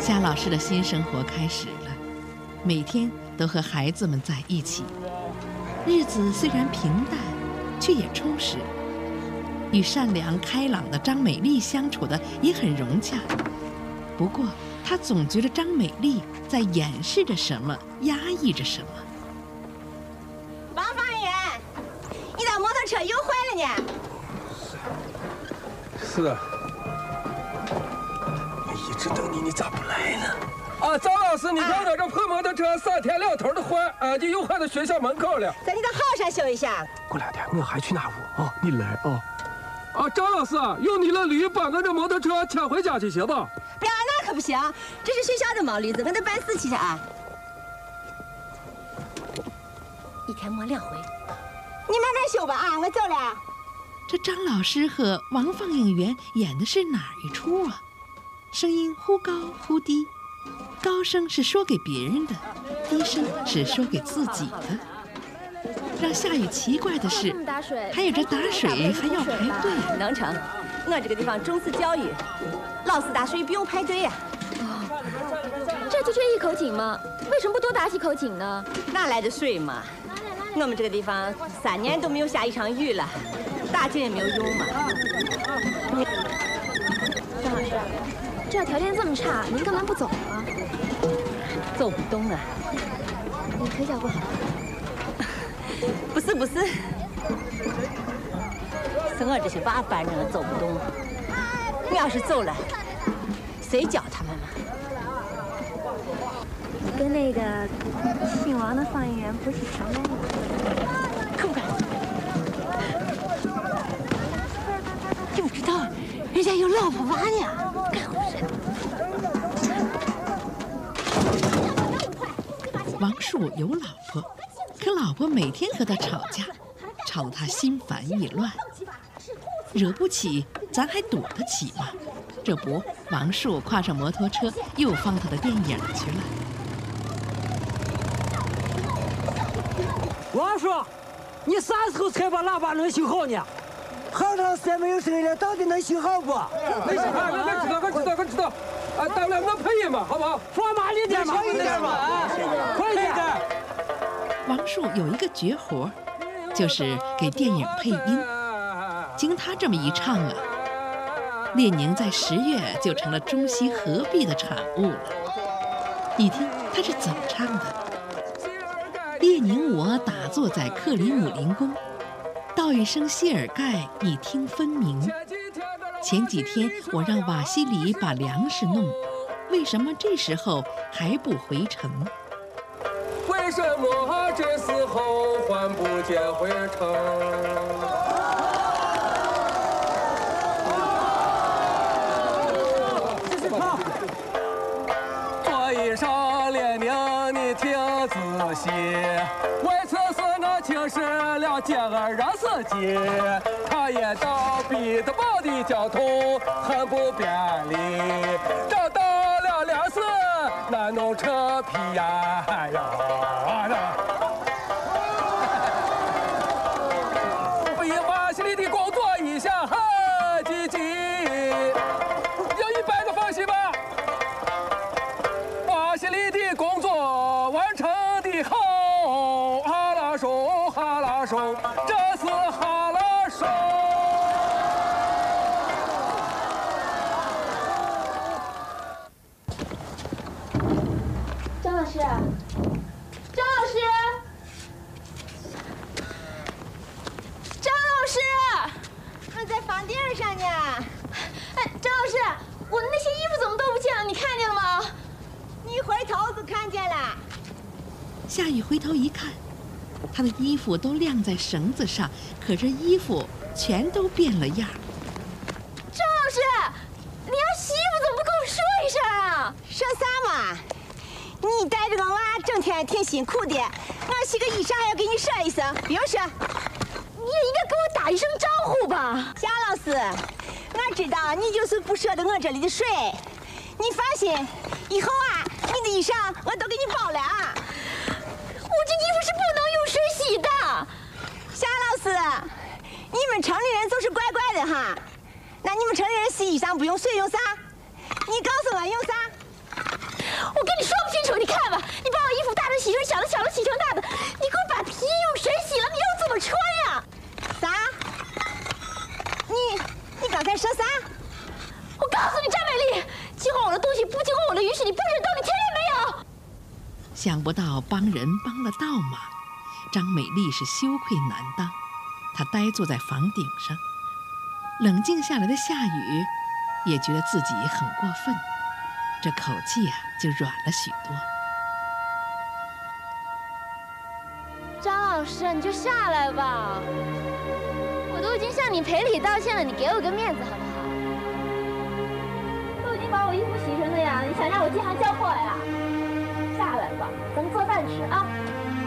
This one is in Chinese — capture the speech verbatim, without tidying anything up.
夏老师的新生活开始了，每天都和孩子们在一起，日子虽然平淡，却也充实。与善良开朗的张美丽相处的也很融洽，不过她总觉得张美丽在掩饰着什么，压抑着什么。 王方圆，你的摩托车又坏了呢？ 是啊。一直等你，你咋不来呢？啊，张老师，你看到这破摩托车三天两头的坏，啊，就又坏到学校门口了。 在你的号上修一下。 过两天我还去那屋啊，你来啊。啊，张老师，用你的驴把俺这摩托车牵回家去，行吧？ 不要，那可不行，这是学校的毛驴子，我得办事去去啊。一天磨两回，你慢慢修吧啊，我走了。 这张老师和王放映员演的是哪一出啊？声音忽高忽低，高声是说给别人的，低声是说给自己的。让夏雨奇怪的是，还有这打水还要排队。 能成，我这个地方重视教育，老师打水不用排队呀。 哦，这就缺一口井吗？为什么不多打几口井呢？ 哪来的水嘛？我们这个地方三年都没有下一场雨了，打井也没有用嘛。 张老师，这条件这么差，您干嘛不走啊？ 走不动啊。 你腿脚不好？ 不是不是，是我这些娃反正走不动。你要是走了，谁教他们嘛？ 你跟那个姓王的放映员不是同类吗？ 可不敢。你不知道，人家有老婆娃呢。干活事。 王树有老婆，可老婆每天和他吵架，吵得他心烦意乱。惹不起，咱还躲得起吗？这不，王树跨上摩托车，又放他的电影去了。 王叔，你啥时候才把喇叭能修好呢？好长时间没有声音了，到底能修好不？ 没事，我我知道，我知道，我知道。啊，大不了我配音嘛，好不好？ 放慢一点嘛，快一点嘛，啊，快一点。 王树有一个绝活，就是给电影配音。经他这么一唱啊，列宁在十月就成了中西合璧的产物了。你听他是怎么唱的？列宁我打坐在克里姆林宫，道一声谢尔盖，你听分明。前几天我让瓦西里把粮食弄，为什么这时候还不回城？ 为什么这时候还不见回城？座椅上列宁，你听仔细，为此事那轻视了健儿让司机，他也道彼得堡的交通很不便利，找到了粮食那弄车皮呀呀。为瓦西里的工作一向很积极，有一百个放心吧。瓦西里的工作完成的好，哈拉松哈拉松，这是哈拉松。 张老师，张老师，张老师， 我在房顶上呢。 哎，张老师，我的那些衣服怎么都不见了？你看见了吗？ 你回头就看见了。 夏雨回头一看，他的衣服都晾在绳子上，可这衣服全都变了样。 张老师，你要洗衣服怎么不跟我说一声啊？ 说啥嘛？你带着个娃整天挺辛苦的，我洗个衣裳还要给你说一声，不用说。 你也应该给我打一声招呼吧。 夏老师，我知道你就是不舍得我这里的水，你放心，以后啊，你的衣裳我都给你包了啊。 我这衣服是不能用水洗的。 夏老师，你们城里人就是怪怪的哈。那你们城里人洗衣裳不用水用啥？你告诉我用啥？ 刚才说啥？ 我告诉你，张美丽，经过我的东西不经过我的允许，你不许动，你听见没有？ 想不到帮人帮了倒马，张美丽是羞愧难当。她呆坐在房顶上，冷静下来的夏雨也觉得自己很过分，这口气啊就软了许多。 张老师，你就下来吧，我都已经向你赔礼道歉了，你给我个面子好不好？都已经把我衣服洗成那样，你想让我经常交货呀？下来吧，咱们做饭吃啊。